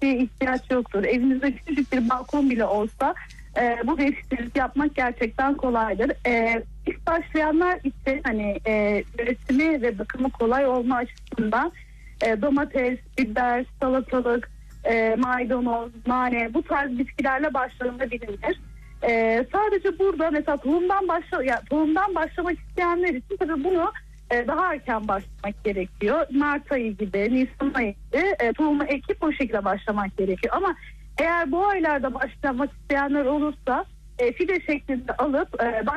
şeye ihtiyaç yoktur. Evinizde küçük bir balkon bile olsa bu yetiştiricilik yapmak gerçekten kolaydır. İlk başlayanlar için hani üretimi ve bakımı kolay olma açısından domates, biber, salatalık, maydanoz, nane bu tarz bitkilerle başlanabilir. Sadece burada mesela tohumdan başlamak isteyenler için tabii bunu daha erken başlamak gerekiyor. Mart ayı gibi, Nisan ayı gibi tohumu ekip o şekilde başlamak gerekiyor. Ama eğer bu aylarda başlamak isteyenler olursa fide şeklinde alıp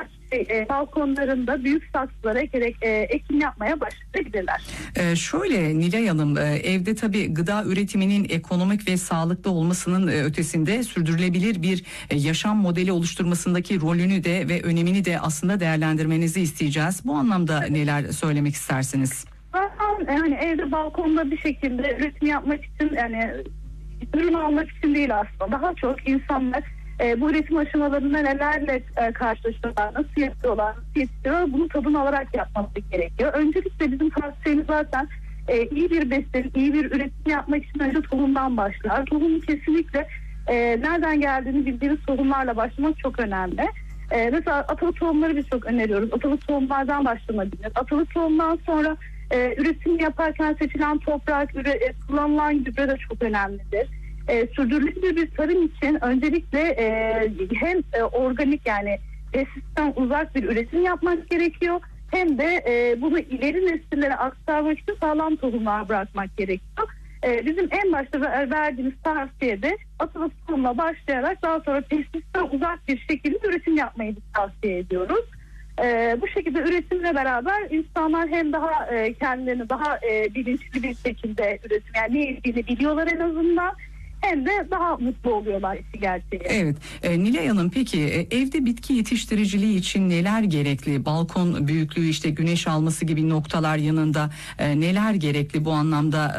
balkonlarında büyük saksılara ekerek ekim yapmaya başlayabilirler. Şöyle Nilay Hanım, evde tabii gıda üretiminin ekonomik ve sağlıklı olmasının ötesinde sürdürülebilir bir yaşam modeli oluşturmasındaki rolünü de ve önemini de aslında değerlendirmenizi isteyeceğiz. Bu anlamda neler söylemek istersiniz? Yani evde balkonda bir şekilde üretim yapmak için yani ürün almak için değil aslında. Daha çok insanlar bu üretim aşamalarında nelerle karşılaşıyorlar, nasıl yapıyorlar, nasıl yetiştiriyorlar, bunu tadını alarak yapması gerekiyor. Öncelikle bizim tavsiyemiz zaten iyi bir besin, iyi bir üretim yapmak için önce tohumdan başlar. Tohumun kesinlikle nereden geldiğini bildiğiniz tohumlarla başlamak çok önemli. Mesela atalık tohumları biz çok öneriyoruz. Atalık tohumlardan başlanabilir. Atalık tohumdan sonra üretim yaparken seçilen toprak, kullanılan gübre de çok önemlidir. Sürdürülebilir bir tarım için öncelikle hem organik yani pestisitten uzak bir üretim yapmak gerekiyor, hem de bunu ileri nesillere aktarmak için sağlam tohumlar bırakmak gerekiyor. Bizim en başta verdiğimiz tavsiyede atalık tohumla başlayarak daha sonra pestisitten uzak bir şekilde üretim yapmayı tavsiye ediyoruz. Bu şekilde üretimle beraber insanlar hem daha kendilerini daha bilinçli bir şekilde üretim yani ne yediğini biliyorlar en azından, hem de daha mutlu oluyorlar işi gerçeği. Evet. Nilay Hanım, peki evde bitki yetiştiriciliği için neler gerekli? Balkon büyüklüğü, işte güneş alması gibi noktalar yanında neler gerekli, bu anlamda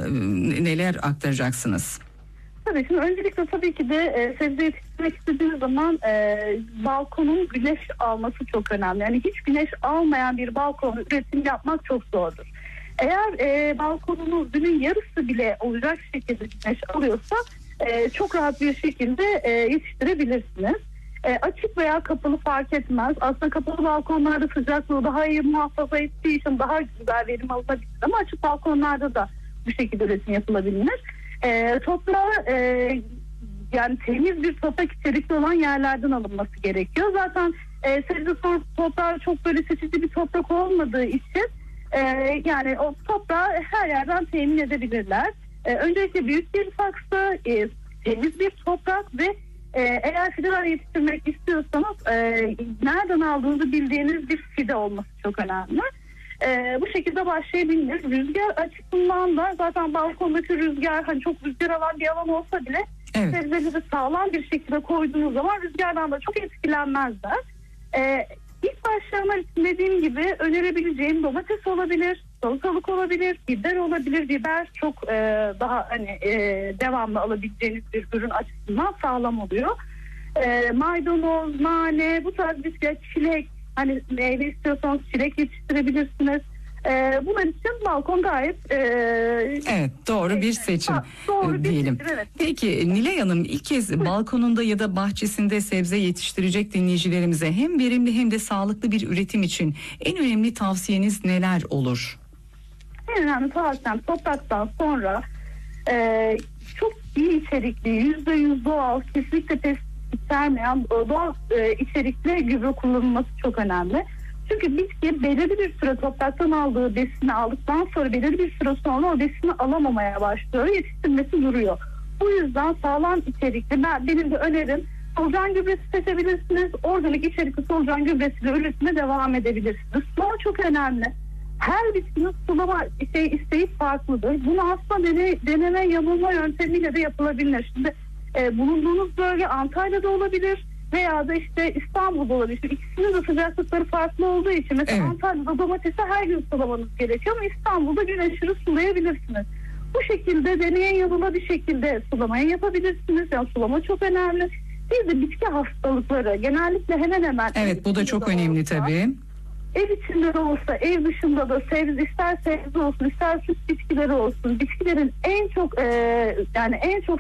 neler aktaracaksınız? Tabii şimdi öncelikle tabii ki de sebze yetiştirmek istediğiniz zaman balkonun güneş alması çok önemli. Yani hiç güneş almayan bir balkonu üretim yapmak çok zordur. Eğer balkonunuz günün yarısı bile olacak şekilde güneş alıyorsa çok rahat bir şekilde yetiştirebilirsiniz. Açık veya kapalı fark etmez. Aslında kapalı balkonlarda sıcaklığı daha iyi muhafaza ettiği için daha güzel verim alınabilir. Ama açık balkonlarda da bu şekilde üretim yapılabilir. Toprağı yani temiz bir toprak içerikli olan yerlerden alınması gerekiyor. Zaten sebze toprağı çok böyle seçici bir toprak olmadığı için yani o toprağı her yerden temin edebilirler. Öncelikle büyük bir saksı, temiz bir toprak ve eğer fideler yetiştirmek istiyorsanız nereden aldığınızı bildiğiniz bir fide olması çok önemli. Bu şekilde başlayabilir. Rüzgar açısından da zaten balkondaki rüzgar hani çok rüzgar alan bir alan olsa bile evet, sebzeleri sağlam bir şekilde koyduğunuz zaman rüzgardan da çok etkilenmezler. İlk başlayanlar için dediğim gibi önerebileceğim domates olabilir, salatalık olabilir, biber olabilir. Biber çok daha hani devamlı alabileceğiniz bir ürün açısından sağlam oluyor. Maydanoz, nane, bu tarz bitkiler, çilek, hani meyve istiyorsanız çilek yetiştirebilirsiniz. Bunun için balkon gayet evet, doğru bir seçim doğru diyelim. Bir seçim, evet. Peki Nilay Hanım, ilk kez balkonunda ya da bahçesinde sebze yetiştirecek dinleyicilerimize hem verimli hem de sağlıklı bir üretim için en önemli tavsiyeniz neler olur? En önemli tavsiyem topraktan sonra çok iyi içerikli, %100 doğal, kesinlikle pestisit içermeyen doğal içerikli gübre kullanılması çok önemli. Çünkü bitki belirli bir süre topraktan aldığı besini aldıktan sonra belirli bir süre sonra o besini alamamaya başlıyor. Yetiştirmesi duruyor. Bu yüzden sağlam içerikli, benim de önerim solucan gübresi seçebilirsiniz. Organik içerikli solucan gübresiyle üretime devam edebilirsiniz. Sulama çok önemli. Her bitkinin sulama isteği farklıdır. Bunu aslında deneme yanılma yöntemiyle de yapılabilir. Şimdi bulunduğunuz bölge Antalya'da olabilir veya da işte İstanbul'da olabilir. Şimdi İkisinin de sıcaklıkları farklı olduğu için mesela evet, Antalya'da domatesi her gün sulamanız gerekiyor ama İstanbul'da gün aşırı sulayabilirsiniz. Bu şekilde deneyen yanıla bir şekilde sulamayı yapabilirsiniz. Yani sulama çok önemli. Bir de bitki hastalıkları genellikle hemen hemen. Evet, bu da çok önemli tabii. Ev içinde de olsa, ev dışında da ister sebze olsun, ister süt bitkileri olsun. Bitkilerin en çok